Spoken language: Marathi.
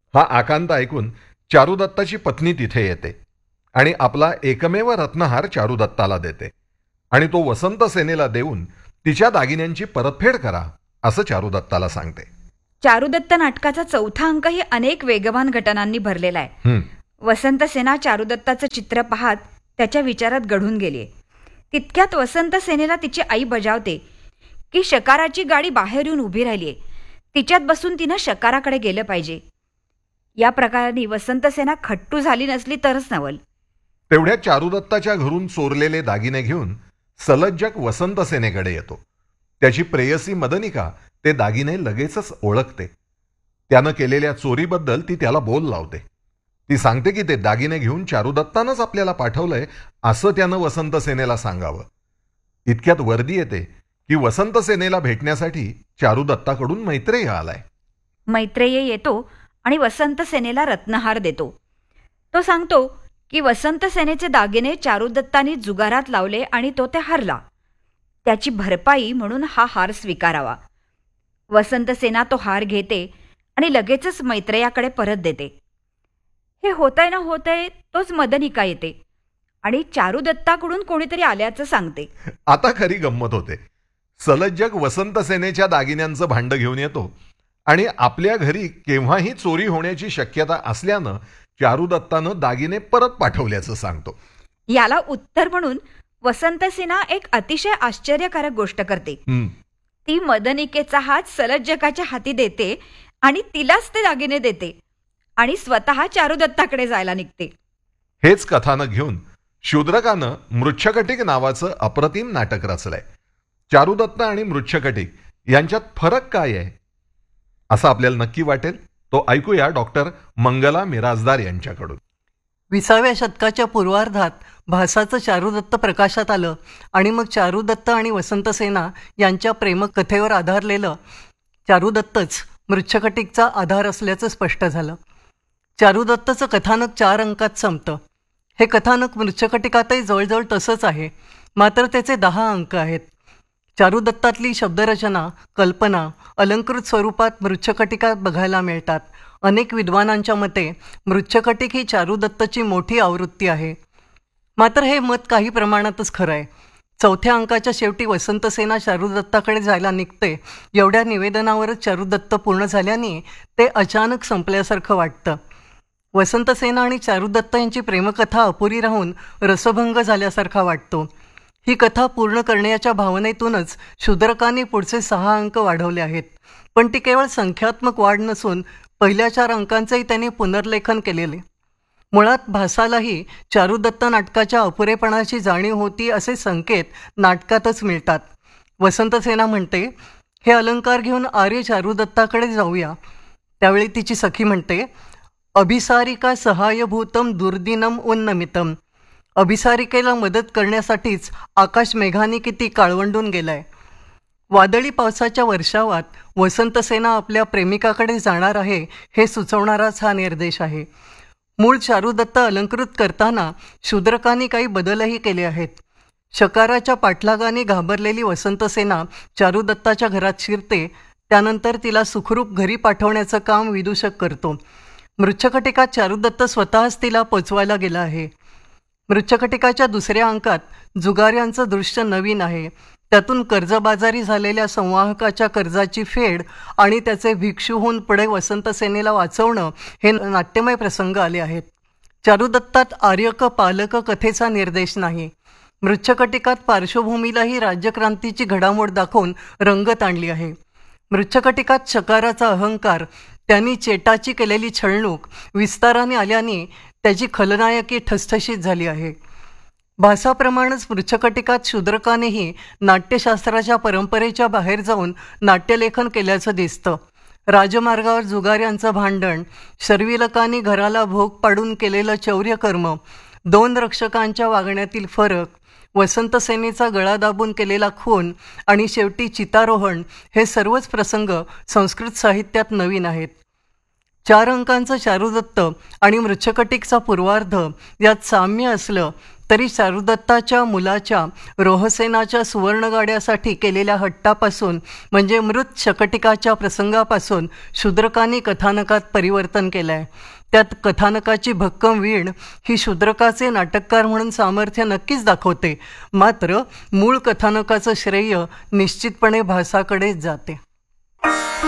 हा आकांत ऐकून चारुदत्ताची पत्नी तिथे येते आणि आपला एकमेव रत्नहार चारुदत्ताला देते आणि तो वसंत सेनेला देऊन तिच्या दागिन्यांची परतफेड करा असं चारुदत्ताला सांगते. चारुदत्त नाटकाचा चौथा अंकही अनेक वेगवान घटनांनी भरलेला आहे. वसंत सेना चारुदत्ताचं चित्र पाहत त्याच्या विचारात गढून गेली. तितक्यात वसंत सेनेला तिची आई बजावते की शकाराची गाडी बाहेर येऊन उभी राहिलीये, तिच्यात बसून तिनं शकाराकडे गेलं पाहिजे. या प्रकाराने वसंत सेना खट्टू झाली नसली तरच नवल. तेवढ्या चारुदत्ताच्या घरून चोरलेले दागिने घेऊन सलज्जक वसंत सेनेकडे येतो. त्याची प्रेयसी मदनिका ते दागिने लगेचच ओळखते. त्यानं केलेल्या चोरीबद्दल ती त्याला बोल लावते. ती सांगते की ते दागिने घेऊन चारुदत्तानंच आपल्याला पाठवलंय असं त्यानं वसंत सेनेला सांगावं. इतक्यात वर्दी येते की वसंत सेनेला भेटण्यासाठी चारुदत्ताकडून मैत्रेय आलाय. मैत्रेय येतो आणि वसंत सेनेला रत्नहार देतो. तो सांगतो की वसंत सेनेचे दागिने चारुदत्तानी जुगारात लावले आणि तो ते हरला. त्याची भरपाई म्हणून हा हार स्वीकारावा. वसंत सेना तो हार घेते आणि लगेचच मैत्रेयाकडे परत देते. हे होतंय ना होतंय तोच मदनिका येते आणि चारुदत्ताकडून कोणीतरी आल्याचं सांगते. आता खरी गंमत होते. सलज्जक वसंत सेनेच्या दागिन्यांचं भांड घेऊन येतो आणि आपल्या घरी केव्हाही चोरी होण्याची शक्यता असल्यानं चारुदत्तानं दागिने परत पाठवल्याचं सांगतो. याला उत्तर म्हणून वसंत सेना एक अतिशय आश्चर्यकारक गोष्ट करते. ती मदनिकेचा हात सलज्जकाच्या हाती देते आणि तिलाच ते दागिने देते आणि स्वतः चारुदत्ताकडे जायला निघते. हेच कथानक घेऊन शूद्रकानं मृच्छकटिक नावाचं अप्रतिम नाटक रचलंय. चारुदत्त आणि मृच्छकटिक यांच्यात फरक काय आहे असं आपल्याला नक्की वाटेल. तो ऐकूया डॉक्टर मंगला मिराजदार यांच्याकडून. 20व्या शतकाच्या पूर्वार्धात भासाचं चारुदत्त प्रकाशात आलं आणि मग चारुदत्त आणि वसंत सेना यांच्या प्रेमकथेवर आधारलेलं चारुदत्तच मृच्छकटिकचा आधार असल्याचं स्पष्ट झालं. चारुदत्तचं कथानक 4 अंकात संपतं. हे कथानक मृच्छकटिकातही जवळजवळ तसंच आहे, मात्र त्याचे 10 अंक आहेत. चारुदत्तातली शब्दरचना, कल्पना अलंकृत स्वरूपात मृच्छकटिकात बघायला मिळतात. अनेक विद्वानांच्या मते मृच्छकटिक ही चारुदत्तची मोठी आवृत्ती आहे. मात्र हे मत काही प्रमाणातच खरं आहे. 4थ्या अंकाच्या शेवटी वसंत सेना चारुदत्ताकडे जायला निघते. एवढ्या निवेदनावरच चारुदत्त पूर्ण झाल्याने ते अचानक संपल्यासारखं वाटतं. वसंत सेना आणि चारुदत्त यांची प्रेमकथा अपुरी राहून रसभंग झाल्यासारखा वाटतो. ही कथा पूर्ण करण्याच्या भावनेतूनच शूद्रकांनी पुढचे 6 अंक वाढवले आहेत. पण ती केवळ संख्यात्मक वाढ नसून पहिल्या 4 अंकांचंही त्यांनी पुनर्लेखन केलेले. मुळात भासालाही चारुदत्त नाटकाच्या अपुरेपणाची जाणीव होती असे संकेत नाटकातच मिळतात. वसंत सेना म्हणते, हे अलंकार घेऊन आर्य चारुदत्ताकडे जाऊया. त्यावेळी तिची सखी म्हणते, अभिसारिका सहायभूतम दुर्दिनम उन्नमितम. अभिसारिकेला मदत करण्यासाठीच आकाश मेघाने किती काळवंडून गेलाय. वादळी पावसाच्या वर्षावात वसंत सेना आपल्या प्रेमिकाकडे जाणार आहे हे सुचवणाराच हा निर्देश आहे. मूळ चारुदत्त अलंकृत करताना शूद्रकांनी काही बदलही केले आहेत. शकाराच्या पाठलागाने घाबरलेली वसंत सेना चारुदत्ताच्या घरात शिरते. त्यानंतर तिला सुखरूप घरी पाठवण्याचं काम विदूषक करतो. मृच्छकटिकात चारुदत्त स्वतःच तिला पोचवायला गेला आहे. मृच्छकटिकाच्या 2ऱ्या अंकात जुगाऱ्यांचं दृश्य नवीन आहे. त्यातून कर्जबाजारी झालेल्या संवाहकाच्या कर्जाची फेड आणि त्याचे भिक्षू होऊन पुढे वसंत सेनेला वाचवणं हे नाट्यमय प्रसंग आले आहेत. चारुदत्तात आर्यक पालक कथेचा निर्देश नाही. मृच्छकटिकात पार्श्वभूमीलाही राज्यक्रांतीची घडामोड दाखवून रंगत आणली आहे. मृच्छकटिकात शकाराचा अहंकार, त्यांनी चेटाची केलेली छळणूक विस्ताराने आल्याने त्याची खलनायकी ठसठशीत झाली आहे. भासाप्रमाणेच मृच्छकटिकात शूद्रकानेही नाट्यशास्त्राच्या परंपरेच्या बाहेर जाऊन नाट्यलेखन केल्याचं दिसतं. राजमार्गावर जुगाऱ्यांचं भांडण, शर्विलकांनी घराला भोग पाडून केलेलं चौर्यकर्म, 2 रक्षकांच्या वागण्यातील फरक, वसंत सेनेचा गळा दाबून केलेला खून आणि शेवटी चितारोहण हे सर्वच प्रसंग संस्कृत साहित्यात नवीन आहेत. 4 अंकांचं चारुदत्त आणि मृच्छकटिकचा पूर्वार्ध यात साम्य असलं तरी चारुदत्ताच्या मुलाच्या रोहसेनाच्या सुवर्णगाड्यासाठी केलेल्या हट्टापासून म्हणजे मृत शकटिकाच्या प्रसंगापासून शूद्रकांनी कथानकात परिवर्तन केलं आहे. त्यात कथानकाची भक्कम वीण ही शूद्रकाचे नाटककार म्हणून सामर्थ्य नक्कीच दाखवते, मात्र मूळ कथानकाचं श्रेय निश्चितपणे भासाकडेच जाते.